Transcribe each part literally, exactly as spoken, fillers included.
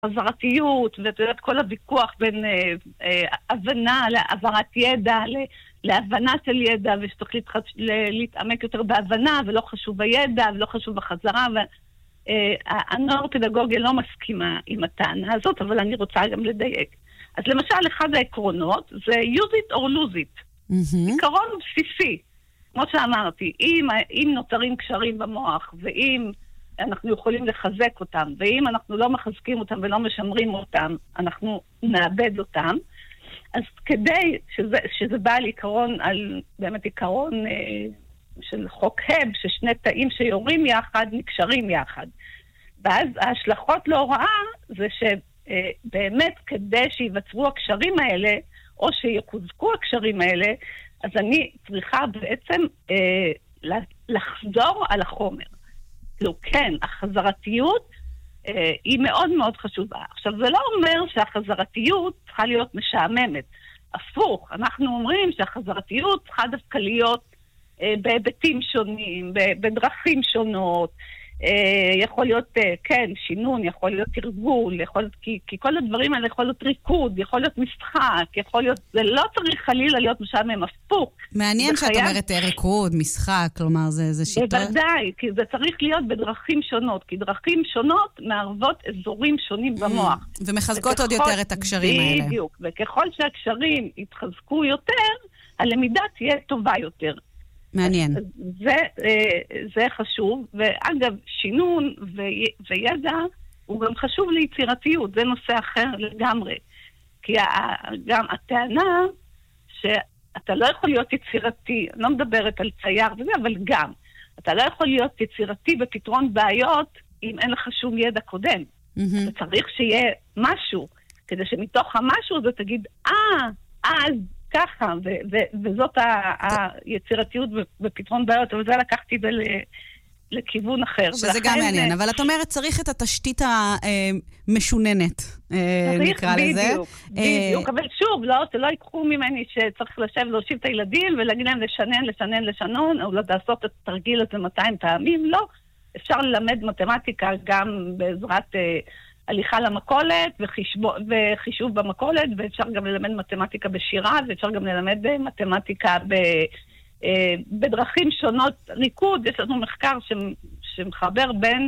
חזרתיות, ואתה יודעת, כל הוויכוח בין אה, אה, הבנה להעברת ידע, להבנה של ידע, ושצריך להתחש... להתעמק יותר בהבנה, ולא חשוב הידע, ולא חשוב החזרה, והנאורופדגוגיה לא מסכימה עם הטענה הזאת, אבל אני רוצה גם לדייק. אז למשל, אחד העקרונות זה use it or lose it. Mm-hmm. עיקרון בסיסי. כמו שאמרתי, אם, אם נותרים קשרים במוח, ואם אנחנו יכולים לחזק אותם, ואם אנחנו לא מחזקים אותם ולא משמרים אותם, אנחנו נאבד אותם. אז כדי שזה, שזה בא על עיקרון, על באמת עיקרון אה, של חוק הב, ששני תאים שיורים יחד, נקשרים יחד. ואז ההשלכות להוראה זה שבאמת כדי שיווצרו הקשרים האלה, או שיחוזקו הקשרים האלה, אז אני צריכה בעצם אה, לחזור על החומר. לא, כן, החזרתיות אה, היא מאוד מאוד חשובה. עכשיו, זה לא אומר שהחזרתיות צריכה להיות משעממת. הפוך, אנחנו אומרים שהחזרתיות צריכה דווקא להיות אה, בהיבטים שונים, בדרכים שונות, אה, יכול להיות, אה, כן, שינון, יכול להיות תרגול, יכול להיות, כי, כי כל הדברים האלה יכול להיות ריקוד, יכול להיות משחק, יכול להיות, זה לא צריך חלילה להיות משעמם, הפוך. מעניין שאת חייב... אומרת ריקוד, משחק, כלומר זה, זה שיטות? בוודאי, כי זה צריך להיות בדרכים שונות, כי דרכים שונות מערבות אזורים שונים במוח. ומחזקות וככל... עוד יותר את הקשרים האלה. בדיוק, וככל שהקשרים יתחזקו יותר, הלמידה תהיה טובה יותר. מעניין. זה, זה חשוב, ואגב, שינון וידע הוא גם חשוב ליצירתיות, זה נושא אחר לגמרי. כי גם הטענה שאתה לא יכול להיות יצירתי, אני לא מדברת על צייר וזה, אבל גם, אתה לא יכול להיות יצירתי בפתרון בעיות אם אין לך שום ידע קודם. אתה צריך שיהיה משהו, כדי שמתוך המשהו הזה תגיד, אה, אז, ככה, ו- ו- וזאת ה- היצירתיות בפתרון בעיות, אבל זה לקחתי את זה לכיוון אחר. שזה גם מעניין, אבל את אומרת, צריך את התשתית המשוננת, נקרא לזה. בדיוק, בדיוק, אבל שוב, לא, שלא ייקחו ממני שצריך לשב להושיב את הילדים, ולהגיד להם לשנן, לשנן, לשנון, או לעשות את התרגיל הזה מאתיים פעמים, לא. אפשר ללמד מתמטיקה גם בעזרת הליכה למקולת וחישוב, וחישוב במקולת, ואפשר גם ללמד מתמטיקה בשירה, ואפשר גם ללמד מתמטיקה ב, בדרכים שונות. ריקוד, יש לנו מחקר ש, שמחבר בין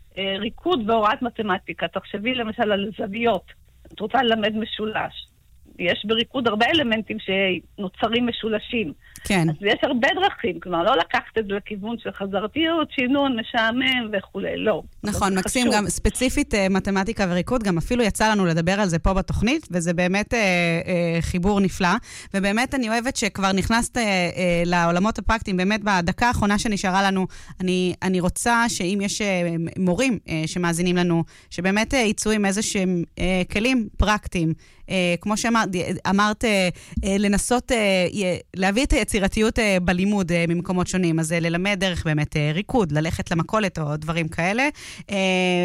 ריקוד והוראת מתמטיקה. תחשבי למשל על זוויות. את רוצה ללמד משולש. יש בריקוד הרבה אלמנטים שנוצרים משולשים. כן. אז יש הרבה דרכים, כלומר, לא לקחת את זה לכיוון של חזרתיות, שינון, משעמם וכו', לא. נכון, מקסים, גם ספציפית מתמטיקה וריקוד, גם אפילו יצא לנו לדבר על זה פה בתוכנית, וזה באמת אה, אה, חיבור נפלא, ובאמת אני אוהבת שכבר נכנסת אה, אה, לעולמות הפרקטיים, באמת בדקה האחרונה שנשארה לנו, אני, אני רוצה שאם יש אה, מורים אה, שמאזינים לנו, שבאמת אה, יצאו עם איזה שהם אה, כלים פרקטיים, אה, כמו שאמרת, אמרת, אה, אה, לנסות אה, להביא את היצירתיות אה, בלימוד אה, ממקומות שונים, אז אה, ללמד דרך באמת אה, ריקוד, ללכת למקולת או דברים כאלה. אה,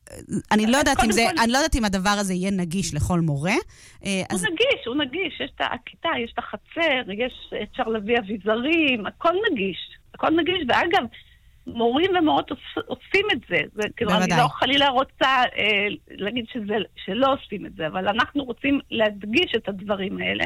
אני לא יודעת אם זה, אני לא יודעת אם הדבר הזה יהיה נגיש לכל מורה. הוא נגיש, הוא נגיש, יש את הכיתה, יש את החצר, יש, אפשר להביא אביזרים, הכל נגיש, הכל נגיש, ואגב, מורים ומורות עושים את זה, זה כאילו אני לא חלילה רוצה אה, להגיד שזה, שלא עושים את זה, אבל אנחנו רוצים להדגיש את הדברים האלה,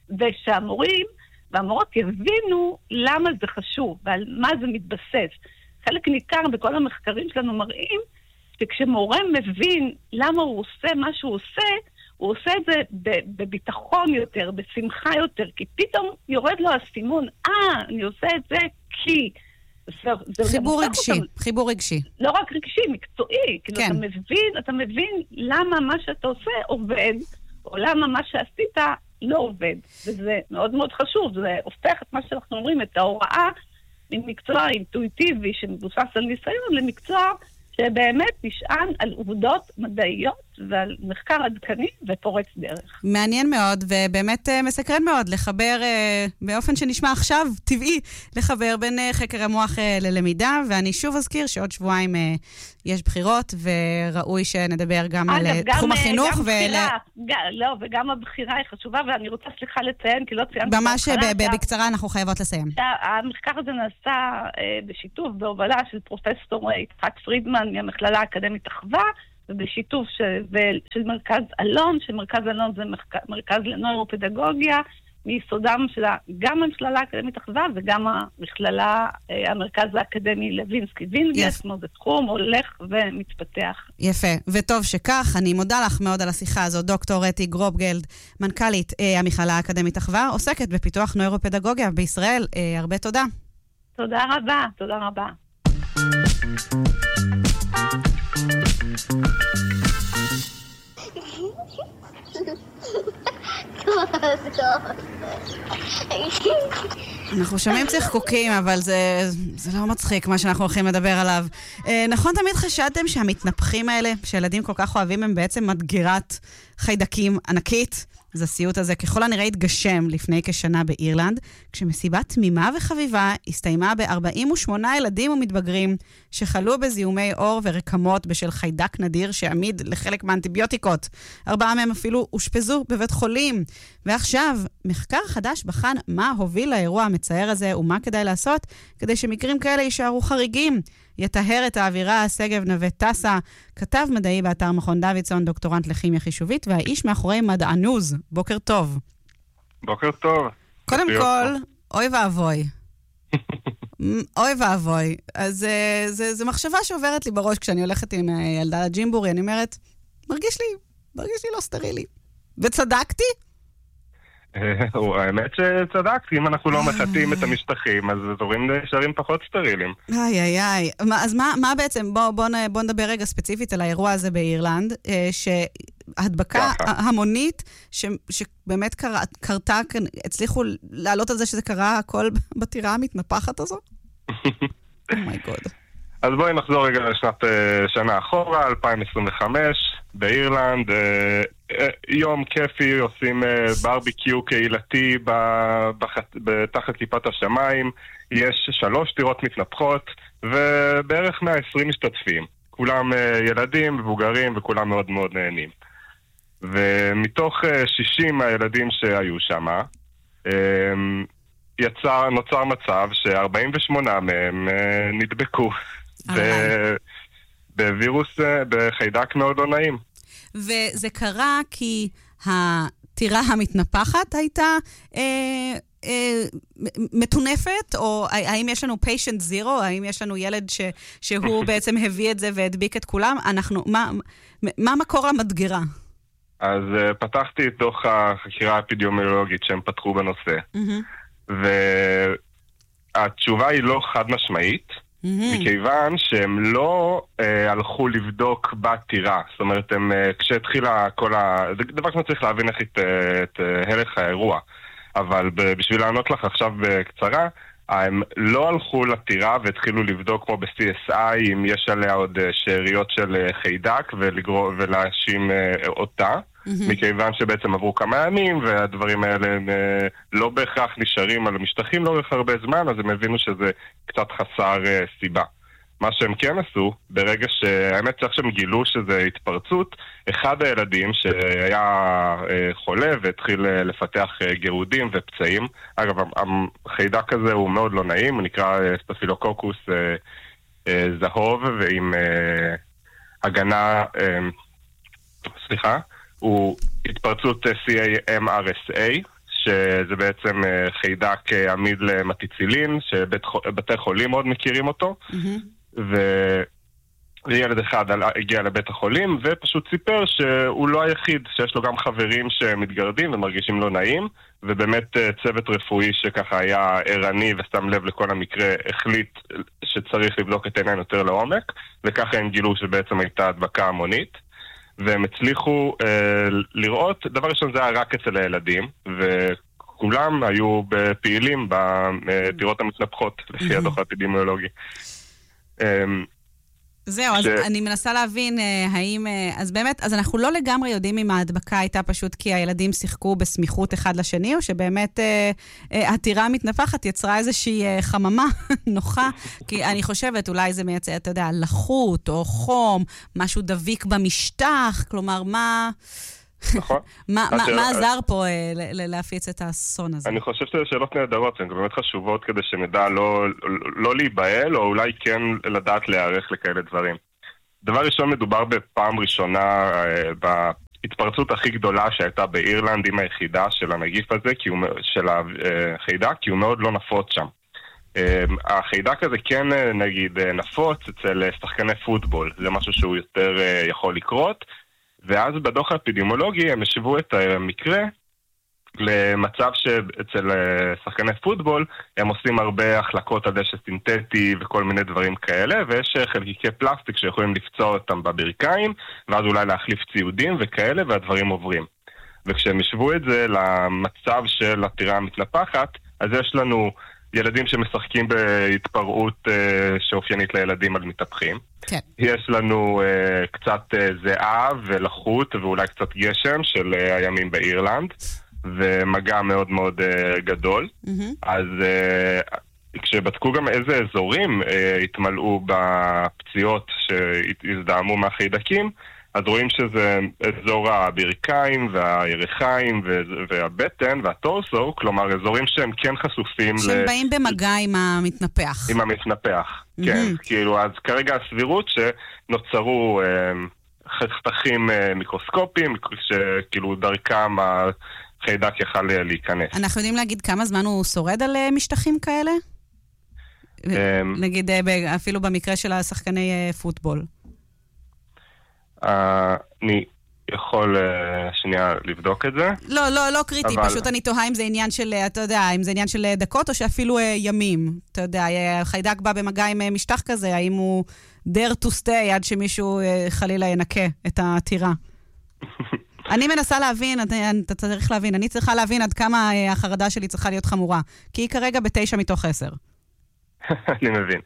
ושהמורים והמורות יבינו למה זה חשוב, ועל מה זה מתבסס. חלק ניכר בכל המחקרים שלנו מראים, שכשמורה מבין למה הוא עושה מה שהוא עושה, הוא עושה את זה בביטחון יותר, בשמחה יותר, כי פתאום יורד לו הסימון, אה, אני עושה את זה כי... זה, זה חיבור רגשי, אותם, חיבור רגשי. לא רק רגשי, מקצועי. כאילו כן. אתה מבין, אתה מבין למה מה שאתה עושה עובד, או למה מה שעשית לא עובד. וזה מאוד מאוד חשוב, זה הופך את מה שאנחנו אומרים, את ההוראה ממקצוע אינטואיטיבי שמבוסס על ניסיון, למקצוע שבאמת נשען על עובדות מדעיות ועל מחקר עדכני ופורץ דרך. מעניין מאוד, ובאמת מסקרן מאוד לחבר, באופן שנשמע עכשיו, טבעי, לחבר בין חקר המוח ללמידה, ואני שוב אזכיר שעוד שבועיים יש בחירות, וראוי שנדבר גם על תחום החינוך. גם בחירה, לא, וגם הבחירה היא חשובה, ואני רוצה סליחה לציין, כי לא ציינתי... ממש בקצרה אנחנו חייבות לסיים. המחקר הזה נעשה בשיתוף, בהובלה של פרופסור יצחק פרידמן, מהמכללה האקדמית אחווה, ובשיתוף של, של מרכז אלון, שמרכז אלון זה מרכז, מרכז לנוירופדגוגיה, מיסודם של גם המכללה האקדמית אחווה וגם המכללה, המרכז האקדמי לוינסקי וינגייט, כמו זה תחום הולך ומתפתח. יפה, וטוב שכך. אני מודה לך מאוד על השיחה הזו. דוקטור אתי גרובגלד, מנכ"לית המכללה האקדמית אחווה, עוסקת בפיתוח נוירופדגוגיה בישראל. הרבה תודה. תודה רבה, תודה רבה. אנחנו שומעים צחקוקים, אבל זה, זה לא מצחיק מה שאנחנו הולכים לדבר עליו. אה, נכון, תמיד חשדתם שהמתנפחים האלה, שילדים כל כך אוהבים, הם בעצם מדגירת חיידקים ענקית. אז הסיוט הזה ככל הנראה התגשם לפני כשנה באירלנד, כשמסיבה תמימה וחביבה הסתיימה ב-ארבעים ושמונה ילדים ומתבגרים שחלו בזיהומי עור ורקמות בשל חיידק נדיר שעמיד לחלק מהאנטיביוטיקות. ארבעה מהם אפילו אושפזו בבית חולים. ועכשיו, מחקר חדש בחן מה הוביל לאירוע המצער הזה ומה כדאי לעשות כדי שמקרים כאלה יישארו חריגים. יטהר את האווירה סגב נווה טסה, כתב מדעי באתר מכון דוידסון, דוקטורנט לכימיה חישובית, והאיש מאחורי מדענוז. בוקר טוב. בוקר טוב. קודם כל, אוי ואבוי. אוי ואבוי. אז זה, זה מחשבה שעוברת לי בראש כשאני הולכת עם ילדה לג'ימבורי, אני אומרת, מרגיש לי, מרגיש לי לא סטרילי. וצדקתי? האמת שצדקתי, אם אנחנו לא מחטאים את המשטחים, אז דברים נשארים פחות סטרילים. איי, איי, איי. אז מה, מה בעצם, בוא, בוא, בוא נדבר רגע ספציפית על האירוע הזה באירלנד, שהדבקה המונית, ש, שבאמת קרה, קרתה, הצליחו לעלות על זה שזה קרה הכל בטירה המתנפחת הזו? אומייגוד. אז בואי נחזור רגע לשנת שנה אחורה, אלפיים עשרים וחמש, באירלנד, יום כיפי, עושים ברביקיו קהילתי בתחת כיפת השמיים, יש שלוש טירות מתנפחות ובערך מאה ועשרים משתתפים, כולם ילדים, מבוגרים וכולם מאוד מאוד נהנים. ומתוך שישים הילדים שהיו שם, יצא, נוצר מצב ש-ארבעים ושמונה מהם נדבקו בווירוס, בחיידק מאוד לא נעים. וזה קרה כי הטירה המתנפחת הייתה אה, אה, מתונפת, או האם יש לנו patient zero, האם יש לנו ילד ש, שהוא בעצם הביא את זה והדביק את כולם? אנחנו, מה, מה מקור המדגרה? אז uh, פתחתי את דוח החקירה האפידמיולוגית שהם פתחו בנושא. Mm-hmm. והתשובה היא לא חד משמעית, mm-hmm. מכיוון שהם לא uh, הלכו לבדוק בטירה. זאת אומרת, הם, uh, כשהתחילה כל ה... זה דבר כמו צריך להבין איך את, את uh, הלך האירוע. אבל ב- בשביל לענות לך עכשיו בקצרה, הם לא הלכו לטירה והתחילו לבדוק כמו ב-סי אס איי אם יש עליה עוד שאריות של חיידק ולגרוא, ולהאשים אותה. Mm-hmm. מכיוון שבעצם עברו כמה ימים והדברים האלה הם לא בהכרח נשארים על המשטחים לאורך הרבה זמן, אז הם הבינו שזה קצת חסר סיבה. מה שהם כן עשו, ברגע שהאמת צריך שהם גילו שזה התפרצות, אחד הילדים שהיה חולה והתחיל לפתח גירודים ופצעים, אגב, החיידק הזה הוא מאוד לא נעים, הוא נקרא סטאפילוקוקוס זהוב, ועם הגנה, סליחה, הוא התפרצות סי אם אר אס איי, שזה בעצם חיידק עמיד למטיצילין, שבתי חולים מאוד מכירים אותו, mm-hmm. וילד אחד הגיע לבית החולים ופשוט סיפר שהוא לא היחיד, שיש לו גם חברים שמתגרדים ומרגישים לא נעים, ובאמת צוות רפואי שככה היה ערני ושם לב לכל המקרה החליט שצריך לבדוק את העניין יותר לעומק, וככה הם גילו שבעצם הייתה הדבקה המונית, והם הצליחו אה, לראות, דבר ראשון זה היה רק אצל הילדים, וכולם היו פעילים בדירות המתנפחות לפי הדוח האפידמיולוגי. זהו, אז אני מנסה להבין האם, אז באמת, אז אנחנו לא לגמרי יודעים אם ההדבקה הייתה פשוט כי הילדים שיחקו בסמיכות אחד לשני, או שבאמת הטירה המתנפחת יצרה איזושהי חממה נוחה, כי אני חושבת אולי זה מייצא, אתה יודע, לחות או חום, משהו דביק במשטח, כלומר, מה... נכון. מה עזר פה להפיץ את האסון הזה? אני חושב שזה שאלות נהדרות, הן באמת חשובות כדי שנדע לא להיבהל, או אולי כן לדעת להיערך לכאלה דברים. דבר ראשון, מדובר בפעם ראשונה בהתפרצות הכי גדולה שהייתה באירלנד עם היחידה של הנגיף הזה, של החיידק, כי הוא מאוד לא נפוץ שם. החיידק הזה כן נגיד נפוץ אצל שחקני פוטבול, זה משהו שהוא יותר יכול לקרות, ואז בדוח האפידמיולוגי הם השוו את המקרה למצב שאצל שחקני פוטבול הם עושים הרבה החלקות על דשא סינתטי וכל מיני דברים כאלה, ויש חלקיקי פלסטיק שיכולים לפצוע אותם בברכיים, ואז אולי להחליף ציודים וכאלה, והדברים עוברים. וכשהם השוו את זה למצב של הטירה המתנפחת, אז יש לנו ילדים שמשחקים בהתפרעות uh, שאופיינית לילדים על מתהפכים. כן. יש לנו uh, קצת uh, זיעה ולחות ואולי קצת גשם של uh, הימים באירלנד, ומגע מאוד מאוד uh, גדול. Mm-hmm. אז uh, כשבדקו גם איזה אזורים uh, התמלאו בפציעות שהזדהמו מהחיידקים, אז רואים שזה אזור הברכיים והירכיים והבטן והטורסו, כלומר אזורים שהם כן חשופים שהם ל... באים במגע עם המתנפח. עם המתנפח, mm-hmm. כן. כאילו, אז כרגע הסבירות שנוצרו אה, חתכים אה, מיקרוסקופיים, שכאילו דרכם החיידק יכל להיכנס. אנחנו יודעים להגיד כמה זמן הוא שורד על משטחים כאלה? נגיד אפילו במקרה של השחקני פוטבול. אני יכול שנייה לבדוק את זה. לא, לא, לא קריטי, פשוט אני תוהה אם זה עניין של, אתה יודע, אם זה עניין של דקות או שאפילו ימים. אתה יודע, חיידק בא במגע עם משטח כזה, האם הוא dare to stay עד שמישהו חלילה ינקה את הטירה. אני מנסה להבין, אתה צריך להבין, אני צריכה להבין עד כמה החרדה שלי צריכה להיות חמורה, כי היא כרגע בתשע מתוך עשר. אני מבין.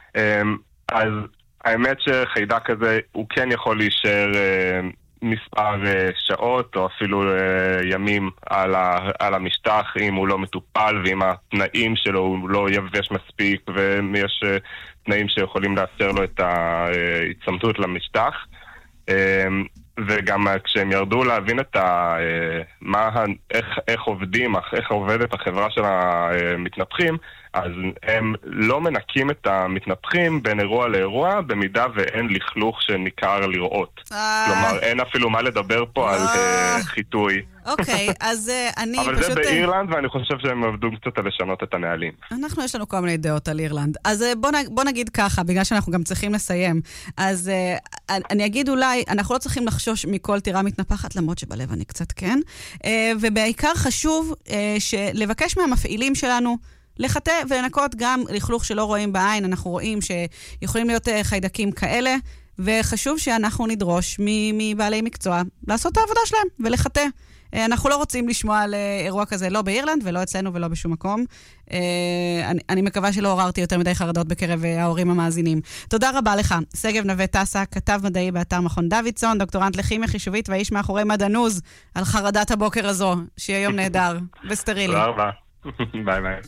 אז האמת שחיידק כזה הוא כן יכול להישאר אה, מספר אה, שעות או אפילו אה, ימים על, ה, על המשטח אם הוא לא מטופל ואם התנאים שלו הוא לא יבש מספיק ויש אה, תנאים שיכולים לאפשר לו את ההצמתות למשטח. אה, וגם כשהם ירדו להבין את ה, אה, מה, איך, איך עובדים, איך עובדת החברה של המתנפחים, אז הם לא מנקים את המתנפחים בין אירוע לאירוע, במידה ואין לכלוך שניכר לראות. כלומר, אין אפילו מה לדבר פה על חיטוי. אוקיי, אז אני פשוט... אבל זה באירלנד, ואני חושב שהם עבדו קצת על לשנות את הנהלים. אנחנו, יש לנו כל מיני דעות על אירלנד. אז בוא נגיד ככה, בגלל שאנחנו גם צריכים לסיים. אז אני אגיד אולי, אנחנו לא צריכים לחשוש מכל טירה מתנפחת, למרות שבלב אני קצת כן. ובעיקר חשוב לבקש מהמפעילים שלנו, לחטא ולנקות גם לכלוך שלא רואים בעין. אנחנו רואים שיכולים להיות חיידקים כאלה, וחשוב שאנחנו נדרוש מבעלי מקצוע לעשות את העבודה שלהם ולחטא. אנחנו לא רוצים לשמוע על אירוע כזה, לא באירלנד ולא אצלנו ולא בשום מקום. אני, אני מקווה שלא עוררתי יותר מדי חרדות בקרב ההורים המאזינים. תודה רבה לך. סגב נווה טסה, כתב מדעי באתר מכון דוידסון, דוקטורנט לכימיה חישובית והאיש מאחורי מדע ניוז, על חרדת הבוקר הזו, שיהיה יום נהדר וסטרילי. תודה רבה. ביי ביי.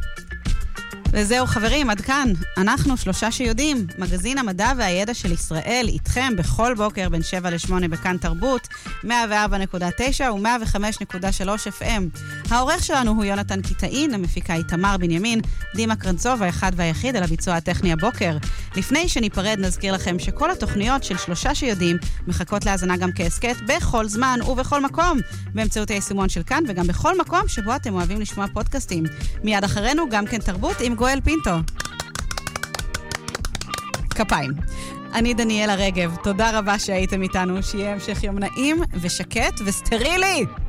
וזהו חברים, עד כאן. אנחנו שלושה שיודעים. מגזין המדע והידע של ישראל איתכם בכל בוקר בין שבע לשמונה בכאן תרבות, מאה וארבע נקודה תשע ו-מאה וחמש נקודה שלוש אף אם. העורך שלנו הוא יונתן קיטאין, המפיקה היא תמר בנימין, דימה קרנצוב האחד והיחיד על הביצוע הטכני הבוקר. לפני שניפרד נזכיר לכם שכל התוכניות של שלושה שיודעים מחכות להאזנה גם כעסקט בכל זמן ובכל מקום, באמצעות היישומון של כאן וגם בכל מקום שבו אתם אוהבים לשמוע פודקאסטים. מיד אחרינו גם כן תרבות עם גואל פינטו. כפיים. אני דניאלה רגב, תודה רבה שהייתם איתנו, שיהיה המשך יום נעים ושקט וסטרילי.